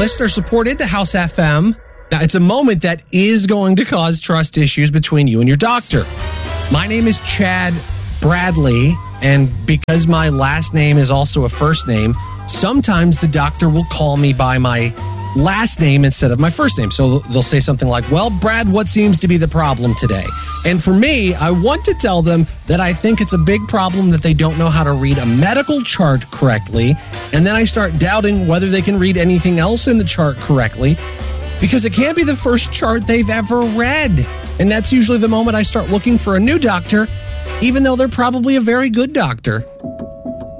listener supported the House FM. Now, it's a moment that is going to cause trust issues between you and your doctor. My name is Chad Bradley, and because my last name is also a first name, sometimes the doctor will call me by my last name instead of my first name. So they'll say something like, well, Brad, what seems to be the problem today? And for me, I want to tell them that I think it's a big problem that they don't know how to read a medical chart correctly. And then I start doubting whether they can read anything else in the chart correctly, because it can't be the first chart they've ever read. And that's usually the moment I start looking for a new doctor, even though they're probably a very good doctor.